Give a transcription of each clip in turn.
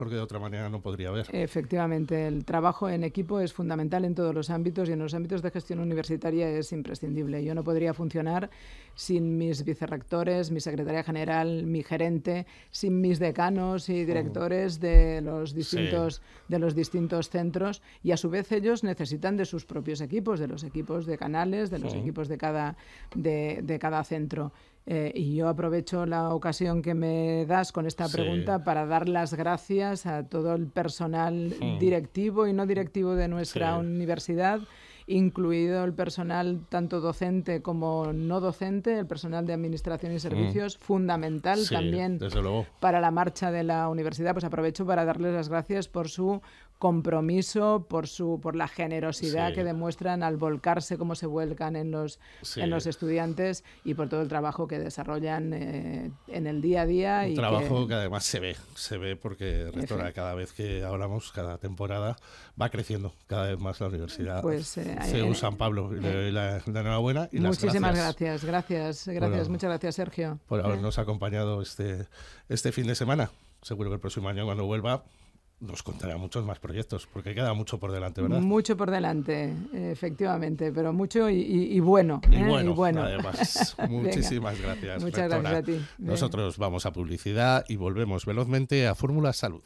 porque de otra manera no podría haber. Efectivamente, el trabajo en equipo es fundamental en todos los ámbitos y en los ámbitos de gestión universitaria es imprescindible. Yo no podría funcionar sin mis vicerrectores, mi secretaria general, mi gerente, sin mis decanos y directores de los distintos centros, y a su vez ellos necesitan de sus propios equipos, de los equipos de canales, de los equipos de cada centro. Y yo aprovecho la ocasión que me das con esta pregunta para dar las gracias a todo el personal directivo y no directivo de nuestra universidad, incluido el personal tanto docente como no docente, el personal de administración y servicios, fundamental también para la marcha de la universidad. Pues aprovecho para darles las gracias por su compromiso, por la generosidad que demuestran al volcarse como se vuelcan en los estudiantes, y por todo el trabajo que desarrollan en el día a día. Un trabajo que además se ve porque, rectora, cada vez que hablamos, cada temporada, va creciendo cada vez más la universidad. Pues, CEU San Pablo, y le doy la enhorabuena y las muchísimas gracias. Gracias, muchas gracias, Sergio. Por habernos acompañado este fin de semana. Seguro que el próximo año, cuando vuelva, nos contará muchos más proyectos, porque queda mucho por delante, ¿verdad? Mucho por delante, efectivamente, pero mucho y bueno. Y bueno, además. Muchísimas gracias, Muchas gracias a ti. Nosotros vamos a publicidad y volvemos velozmente a Fórmula Salud.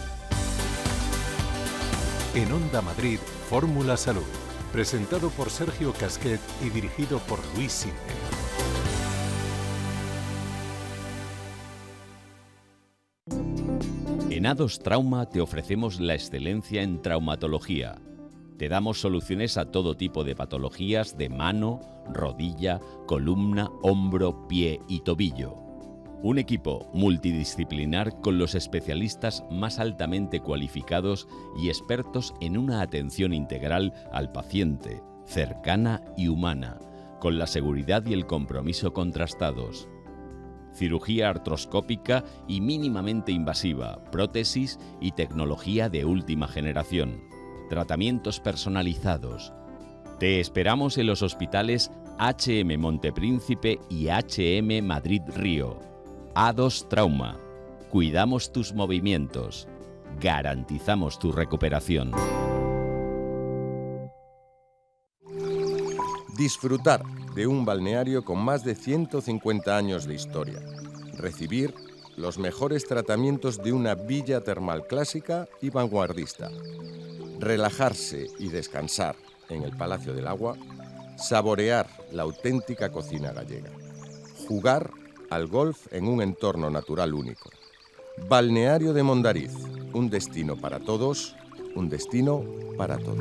En Onda Madrid, Fórmula Salud. Presentado por Sergio Casquet y dirigido por Luis Sidney. En A2 Trauma te ofrecemos la excelencia en traumatología. Te damos soluciones a todo tipo de patologías de mano, rodilla, columna, hombro, pie y tobillo. Un equipo multidisciplinar con los especialistas más altamente cualificados y expertos en una atención integral al paciente, cercana y humana, con la seguridad y el compromiso contrastados. Cirugía artroscópica y mínimamente invasiva, prótesis y tecnología de última generación. Tratamientos personalizados. Te esperamos en los hospitales HM Montepríncipe y HM Madrid Río. A2 Trauma. Cuidamos tus movimientos. Garantizamos tu recuperación. Disfrutar de un balneario con más de 150 años de historia. Recibir los mejores tratamientos de una villa termal clásica y vanguardista. Relajarse y descansar en el Palacio del Agua. Saborear la auténtica cocina gallega. Jugar al golf en un entorno natural único. Balneario de Mondariz, un destino para todos, un destino para todos.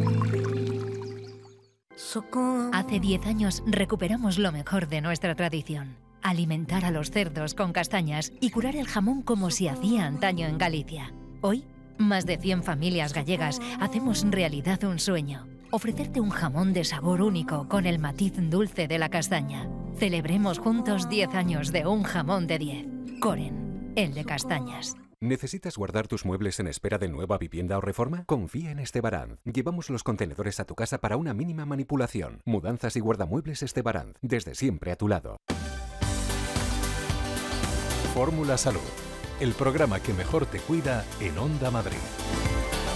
Hace 10 años recuperamos lo mejor de nuestra tradición. Alimentar a los cerdos con castañas y curar el jamón como se hacía antaño en Galicia. Hoy, más de 100 familias gallegas hacemos realidad un sueño. Ofrecerte un jamón de sabor único con el matiz dulce de la castaña. Celebremos juntos 10 años de un jamón de 10. Coren, el de castañas. ¿Necesitas guardar tus muebles en espera de nueva vivienda o reforma? Confía en Estebaranz. Llevamos los contenedores a tu casa para una mínima manipulación. Mudanzas y guardamuebles Estebaranz. Desde siempre a tu lado. Fórmula Salud. El programa que mejor te cuida en Onda Madrid.